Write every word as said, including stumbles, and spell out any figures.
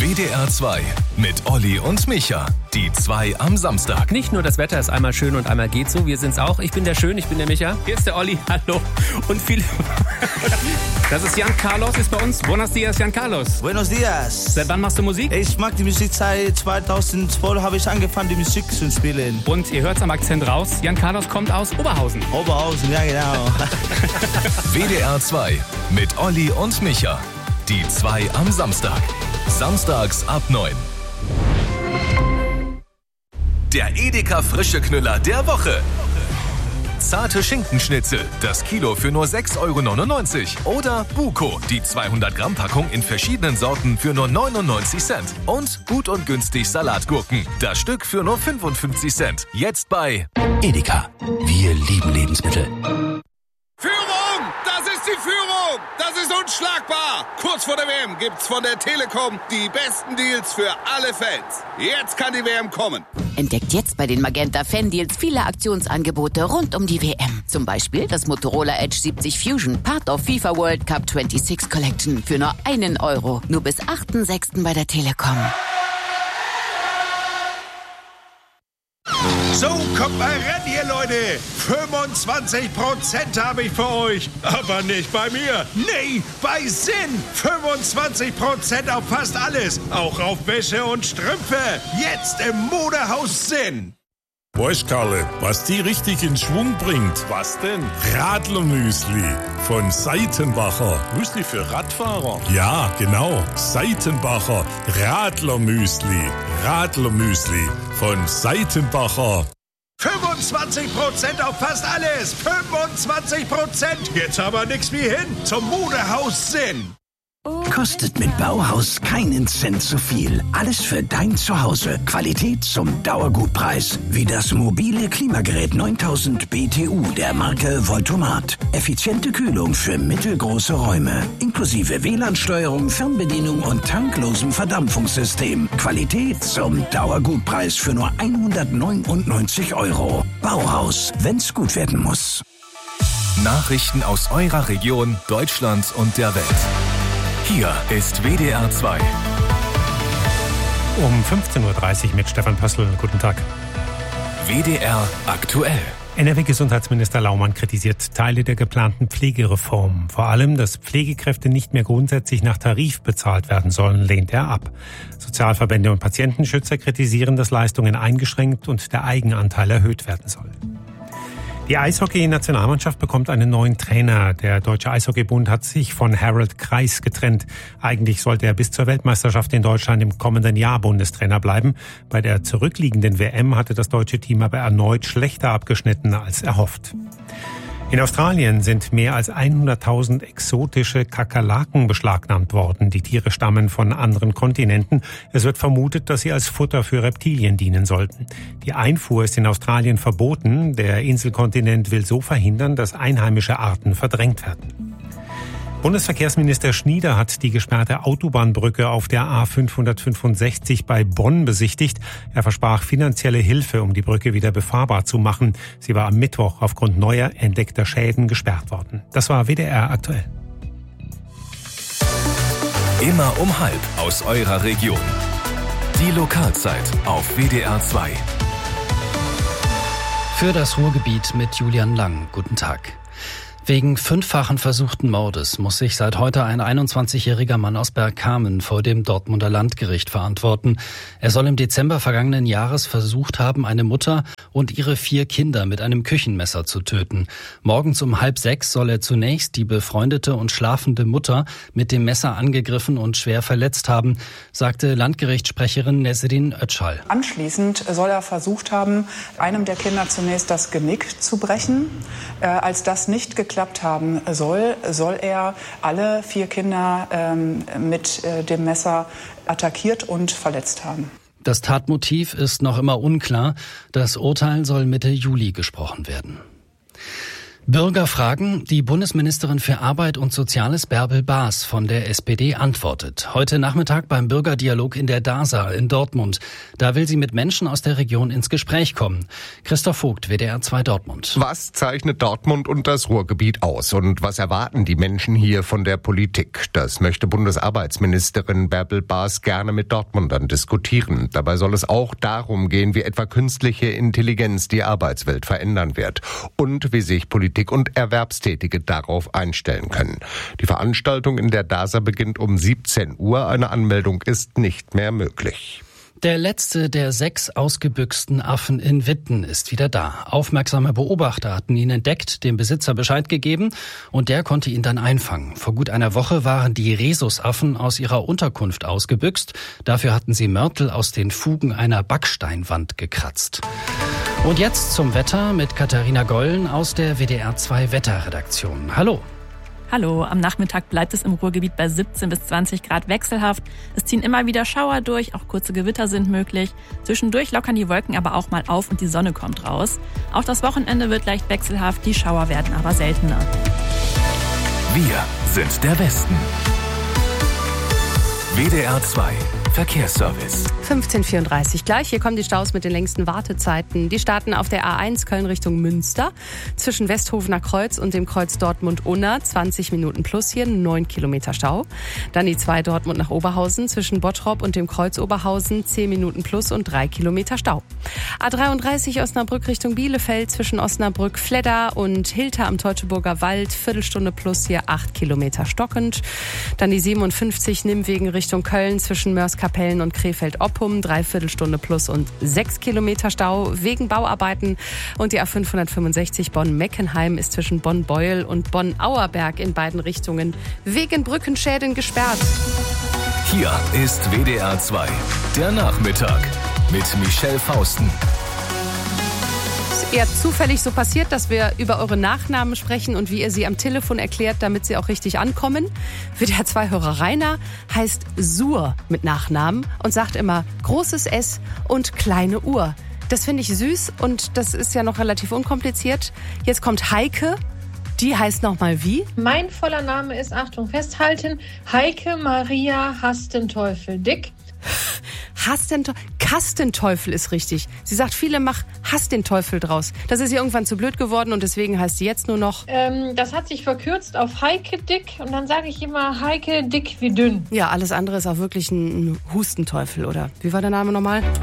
W D R zwei mit Olli und Micha. Die zwei am Samstag. Nicht nur das Wetter ist einmal schön und einmal geht so, wir sind's auch. Ich bin der Schön, ich bin der Micha. Hier ist der Olli, hallo. Und viele... Das ist Jan Carlos, ist bei uns. Buenos dias, Jan Carlos. Buenos dias. Seit wann machst du Musik? Ich mag die Musik seit zweitausendzwölf, habe ich angefangen, die Musik zu spielen. Und ihr hört's am Akzent raus, Jan Carlos kommt aus Oberhausen. Oberhausen, ja genau. W D R zwei mit Olli und Micha. Die zwei am Samstag. Samstags ab neun. Der Edeka Frische Knüller der Woche. Zarte Schinkenschnitzel, das Kilo für nur sechs Euro neunundneunzig. Oder Buko, die zweihundert Gramm Packung in verschiedenen Sorten für nur neunundneunzig Cent. Und gut und günstig Salatgurken, das Stück für nur fünfundfünfzig Cent. Jetzt bei Edeka. Wir lieben Lebensmittel. Führung! Das ist die Führung! Das ist unschlagbar! Kurz vor der W M gibt's von der Telekom die besten Deals für alle Fans. Jetzt kann die W M kommen. Entdeckt jetzt bei den Magenta Fan-Deals viele Aktionsangebote rund um die W M. Zum Beispiel das Motorola Edge siebzig Fusion, Part of FIFA World Cup sechsundzwanzig Collection für nur einen Euro. Nur bis achten sechsten bei der Telekom. So, kommt mal ran hier, Leute. fünfundzwanzig Prozent habe ich für euch. Aber nicht bei mir. Nee, bei Sinn. fünfundzwanzig Prozent auf fast alles. Auch auf Wäsche und Strümpfe. Jetzt im Modehaus Sinn. Weißt, Karle, was die richtig in Schwung bringt? Was denn? Radlermüsli von Seitenbacher. Müsli für Radfahrer? Ja, genau. Seitenbacher Radlermüsli. Radlermüsli von Seitenbacher. fünfundzwanzig Prozent auf fast alles. fünfundzwanzig Prozent. Jetzt aber nix wie hin zum Modehaus Sinn. Kostet mit Bauhaus keinen Cent zu viel. Alles für dein Zuhause. Qualität zum Dauergutpreis. Wie das mobile Klimagerät neuntausend B T U der Marke Voltomat. Effiziente Kühlung für mittelgroße Räume. Inklusive W L A N-Steuerung, Fernbedienung und tanklosem Verdampfungssystem. Qualität zum Dauergutpreis für nur hundertneunundneunzig Euro. Bauhaus, wenn's gut werden muss. Nachrichten aus eurer Region, Deutschland und der Welt. Hier ist W D R zwei. Um fünfzehn Uhr dreißig mit Stefan Pössl. Guten Tag. W D R aktuell. N R W-Gesundheitsminister Laumann kritisiert Teile der geplanten Pflegereform. Vor allem, dass Pflegekräfte nicht mehr grundsätzlich nach Tarif bezahlt werden sollen, lehnt er ab. Sozialverbände und Patientenschützer kritisieren, dass Leistungen eingeschränkt und der Eigenanteil erhöht werden soll. Die Eishockey-Nationalmannschaft bekommt einen neuen Trainer. Der Deutsche Eishockeybund hat sich von Harold Kreis getrennt. Eigentlich sollte er bis zur Weltmeisterschaft in Deutschland im kommenden Jahr Bundestrainer bleiben. Bei der zurückliegenden W M hatte das deutsche Team aber erneut schlechter abgeschnitten als erhofft. In Australien sind mehr als hunderttausend exotische Kakerlaken beschlagnahmt worden. Die Tiere stammen von anderen Kontinenten. Es wird vermutet, dass sie als Futter für Reptilien dienen sollten. Die Einfuhr ist in Australien verboten. Der Inselkontinent will so verhindern, dass einheimische Arten verdrängt werden. Bundesverkehrsminister Schnieder hat die gesperrte Autobahnbrücke auf der A fünfhundertfünfundsechzig bei Bonn besichtigt. Er versprach finanzielle Hilfe, um die Brücke wieder befahrbar zu machen. Sie war am Mittwoch aufgrund neuer entdeckter Schäden gesperrt worden. Das war W D R aktuell. Immer um halb aus eurer Region. Die Lokalzeit auf W D R zwei. Für das Ruhrgebiet mit Julian Lang. Guten Tag. Wegen fünffachen versuchten Mordes muss sich seit heute ein einundzwanzigjähriger Mann aus Bergkamen vor dem Dortmunder Landgericht verantworten. Er soll im Dezember vergangenen Jahres versucht haben, eine Mutter und ihre vier Kinder mit einem Küchenmesser zu töten. Morgens um halb sechs soll er zunächst die befreundete und schlafende Mutter mit dem Messer angegriffen und schwer verletzt haben, sagte Landgerichtssprecherin Nesrin Özschal. Anschließend soll er versucht haben, einem der Kinder zunächst das Genick zu brechen. Äh, als das nicht geklappt haben soll, soll er alle vier Kinder ähm, mit äh, dem Messer attackiert und verletzt haben. Das Tatmotiv ist noch immer unklar. Das Urteil soll Mitte Juli gesprochen werden. Bürgerfragen. Die Bundesministerin für Arbeit und Soziales Bärbel Baas von der S P D antwortet. Heute Nachmittag beim Bürgerdialog in der DASA in Dortmund. Da will sie mit Menschen aus der Region ins Gespräch kommen. Christoph Vogt, W D R zwei Dortmund. Was zeichnet Dortmund und das Ruhrgebiet aus? Und was erwarten die Menschen hier von der Politik? Das möchte Bundesarbeitsministerin Bärbel Baas gerne mit Dortmundern diskutieren. Dabei soll es auch darum gehen, wie etwa künstliche Intelligenz die Arbeitswelt verändern wird. Und wie sich Politik und Erwerbstätige darauf einstellen können. Die Veranstaltung in der DASA beginnt um siebzehn Uhr. Eine Anmeldung ist nicht mehr möglich. Der letzte der sechs ausgebüxten Affen in Witten ist wieder da. Aufmerksame Beobachter hatten ihn entdeckt, dem Besitzer Bescheid gegeben und der konnte ihn dann einfangen. Vor gut einer Woche waren die Rhesusaffen aus ihrer Unterkunft ausgebüxt. Dafür hatten sie Mörtel aus den Fugen einer Backsteinwand gekratzt. Und jetzt zum Wetter mit Katharina Gollen aus der W D R zwei Wetterredaktion. Hallo. Hallo, am Nachmittag bleibt es im Ruhrgebiet bei siebzehn bis zwanzig Grad wechselhaft. Es ziehen immer wieder Schauer durch, auch kurze Gewitter sind möglich. Zwischendurch lockern die Wolken aber auch mal auf und die Sonne kommt raus. Auch das Wochenende wird leicht wechselhaft, die Schauer werden aber seltener. Wir sind der Westen. W D R zwei Verkehrsservice. fünfzehn Uhr vierunddreißig gleich. Hier kommen die Staus mit den längsten Wartezeiten. Die starten auf der A eins Köln Richtung Münster. Zwischen Westhofener Kreuz und dem Kreuz Dortmund-Unna. zwanzig Minuten plus hier, neun Kilometer Stau. Dann die zwei Dortmund nach Oberhausen. Zwischen Bottrop und dem Kreuz Oberhausen. zehn Minuten plus und drei Kilometer Stau. A dreiunddreißig Osnabrück Richtung Bielefeld. Zwischen Osnabrück, Fledder und Hilter am Teutoburger Wald. Viertelstunde plus hier, acht Kilometer stockend. Dann die siebenundfünfzig Nimmwegen Richtung Köln. Zwischen Mörs-Kapellen und Krefeld-Oppum, Dreiviertelstunde plus und sechs Kilometer Stau wegen Bauarbeiten. Und die A fünfhundertfünfundsechzig Bonn-Meckenheim ist zwischen Bonn-Beuel und Bonn-Auerberg in beiden Richtungen wegen Brückenschäden gesperrt. Hier ist W D R zwei, der Nachmittag mit Michelle Fausten. Eher zufällig so passiert, dass wir über eure Nachnamen sprechen und wie ihr sie am Telefon erklärt, damit sie auch richtig ankommen. W D R zwei Hörer Rainer heißt Sur mit Nachnamen und sagt immer großes S und kleine Uhr. Das finde ich süß und das ist ja noch relativ unkompliziert. Jetzt kommt Heike. Die heißt nochmal wie? Mein voller Name ist, Achtung, festhalten, Heike Maria Hastenteufel Dick. Hastenteufel, Kastenteufel ist richtig. Sie sagt, viele machen Hass den Teufel draus. Das ist ihr irgendwann zu blöd geworden und deswegen heißt sie jetzt nur noch... Ähm, das hat sich verkürzt auf Heike Dick und dann sage ich immer Heike Dick wie dünn. Ja, alles andere ist auch wirklich ein Hustenteufel, oder? Wie war der Name nochmal?